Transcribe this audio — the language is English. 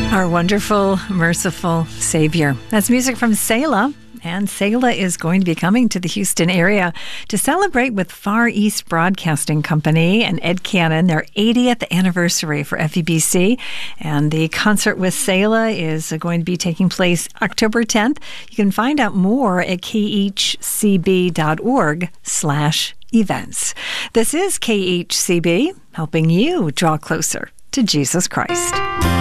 Our wonderful, merciful Savior. That's music from Selah. And Selah is going to be coming to the Houston area to celebrate with Far East Broadcasting Company and Ed Cannon their 80th anniversary for FEBC. And the concert with Selah is going to be taking place October 10th. You can find out more at khcb.org/events. This is KHCB, helping you draw closer to Jesus Christ.